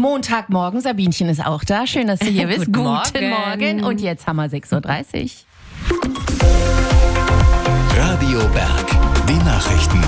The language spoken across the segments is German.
Montagmorgen, Sabinchen ist auch da. Schön, dass du hier bist. Guten Morgen. Und jetzt haben wir 6.30 Uhr. Radio Berg, die Nachrichten.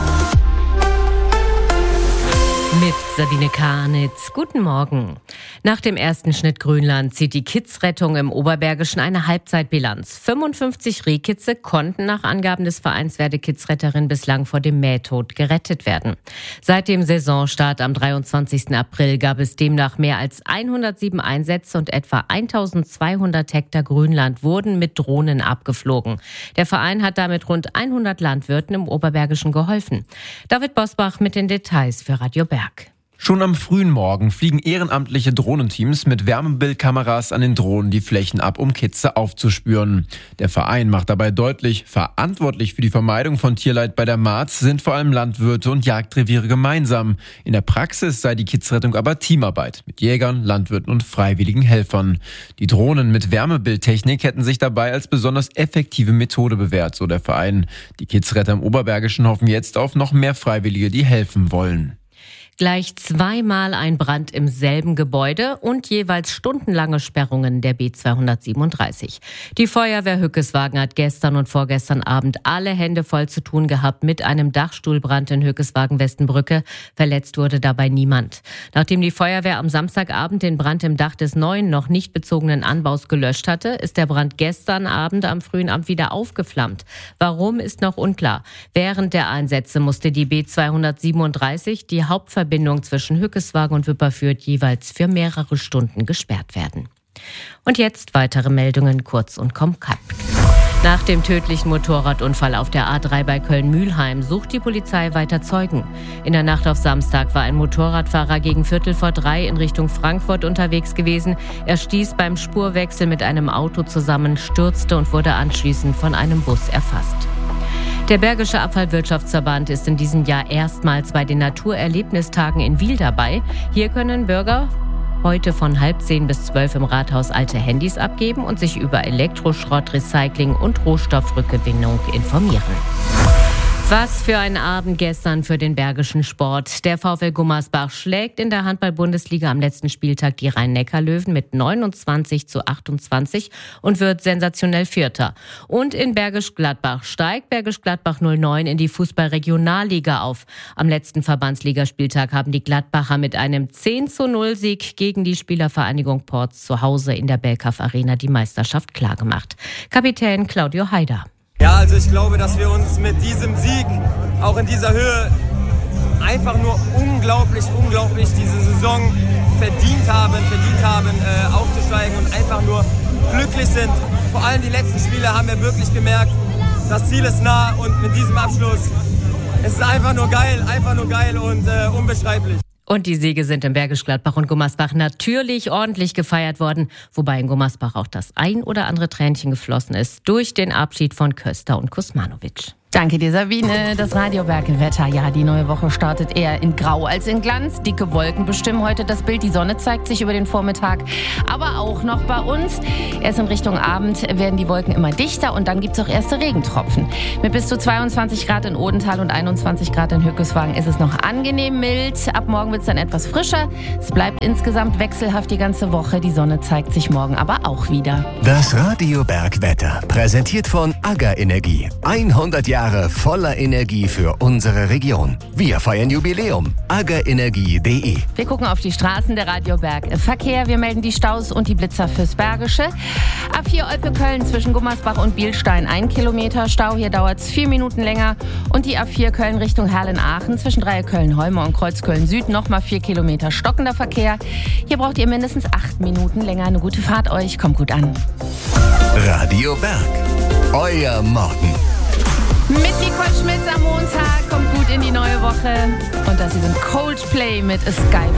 Mit Sabine Karnitz. Guten Morgen. Nach dem ersten Schnitt Grünland zieht die Kidsrettung im Oberbergischen eine Halbzeitbilanz. 55 Rehkitze konnten nach Angaben des Vereins Werde Kidsretterin bislang vor dem Mähtod gerettet werden. Seit dem Saisonstart am 23. April gab es demnach mehr als 107 Einsätze und etwa 1200 Hektar Grünland wurden mit Drohnen abgeflogen. Der Verein hat damit rund 100 Landwirten im Oberbergischen geholfen. David Bosbach mit den Details für Radio Berg. Schon am frühen Morgen fliegen ehrenamtliche Drohnenteams mit Wärmebildkameras an den Drohnen die Flächen ab, um Kitze aufzuspüren. Der Verein macht dabei deutlich, verantwortlich für die Vermeidung von Tierleid bei der Marz sind vor allem Landwirte und Jagdreviere gemeinsam. In der Praxis sei die Kidsrettung aber Teamarbeit mit Jägern, Landwirten und freiwilligen Helfern. Die Drohnen mit Wärmebildtechnik hätten sich dabei als besonders effektive Methode bewährt, so der Verein. Die Kidsretter im Oberbergischen hoffen jetzt auf noch mehr Freiwillige, die helfen wollen. Gleich zweimal ein Brand im selben Gebäude und jeweils stundenlange Sperrungen der B237. Die Feuerwehr Hückeswagen hat gestern und vorgestern Abend alle Hände voll zu tun gehabt mit einem Dachstuhlbrand in Hückeswagen-Westenbrücke. Verletzt wurde dabei niemand. Nachdem die Feuerwehr am Samstagabend den Brand im Dach des neuen, noch nicht bezogenen Anbaus gelöscht hatte, ist der Brand gestern Abend am frühen Abend wieder aufgeflammt. Warum, ist noch unklar. Während der Einsätze musste die B237, die Hauptverbindung zwischen Hückeswagen und Wipperfürth, jeweils für mehrere Stunden gesperrt werden. Und jetzt weitere Meldungen kurz und kompakt. Nach dem tödlichen Motorradunfall auf der A3 bei Köln-Mülheim sucht die Polizei weiter Zeugen. In der Nacht auf Samstag war ein Motorradfahrer gegen 2:15 in Richtung Frankfurt unterwegs gewesen. Er stieß beim Spurwechsel mit einem Auto zusammen, stürzte und wurde anschließend von einem Bus erfasst. Der Bergische Abfallwirtschaftsverband ist in diesem Jahr erstmals bei den Naturerlebnistagen in Wil dabei. Hier können Bürger heute von 9:30 bis 12 im Rathaus alte Handys abgeben und sich über Elektroschrott, Recycling und Rohstoffrückgewinnung informieren. Was für ein Abend gestern für den bergischen Sport. Der VfL Gummersbach schlägt in der Handball-Bundesliga am letzten Spieltag die Rhein-Neckar-Löwen mit 29:28 und wird sensationell Vierter. Und in Bergisch Gladbach steigt Bergisch Gladbach 09 in die Fußball-Regionalliga auf. Am letzten Verbandsligaspieltag haben die Gladbacher mit einem 10:0-Sieg gegen die Spielervereinigung Porz zu Hause in der Belkaf Arena die Meisterschaft klargemacht. Kapitän Claudio Haider. Ja, also ich glaube, dass wir uns mit diesem Sieg auch in dieser Höhe einfach nur unglaublich diese Saison verdient haben, aufzusteigen und einfach nur glücklich sind. Vor allem die letzten Spiele haben wir wirklich gemerkt, das Ziel ist nah und mit diesem Abschluss ist es einfach nur geil und unbeschreiblich. Und die Siege sind in Bergisch Gladbach und Gummersbach natürlich ordentlich gefeiert worden, wobei in Gummersbach auch das ein oder andere Tränchen geflossen ist durch den Abschied von Köster und Kusmanovic. Danke dir, Sabine. Das Radio Berg-Wetter. Ja, die neue Woche startet eher in Grau als in Glanz. Dicke Wolken bestimmen heute das Bild. Die Sonne zeigt sich über den Vormittag, aber auch noch bei uns. Erst in Richtung Abend werden die Wolken immer dichter und dann gibt es auch erste Regentropfen. Mit bis zu 22 Grad in Odenthal und 21 Grad in Hückeswagen ist es noch angenehm mild. Ab morgen wird es dann etwas frischer. Es bleibt insgesamt wechselhaft die ganze Woche. Die Sonne zeigt sich morgen aber auch wieder. Das Radio Berg-Wetter, präsentiert von AGA Energie. 100 Jahre voller Energie für unsere Region. Wir feiern Jubiläum. agaenergie.de. Wir gucken auf die Straßen der Radio Berg Verkehr. Wir melden die Staus und die Blitzer fürs Bergische. A4 Olpe-Köln zwischen Gummersbach und Bielstein 1 Kilometer Stau. Hier dauert es 4 Minuten länger. Und die A4 Köln Richtung Herlen-Aachen zwischen Dreiecköln-Holme und Kreuzköln-Süd nochmal 4 Kilometer stockender Verkehr. Hier braucht ihr mindestens 8 Minuten länger. Eine gute Fahrt euch. Kommt gut an. Radio Berg. Euer Morgen. Mit Nicole Schmitz am Montag, kommt gut in die neue Woche. Und das ist ein Coldplay mit A Sky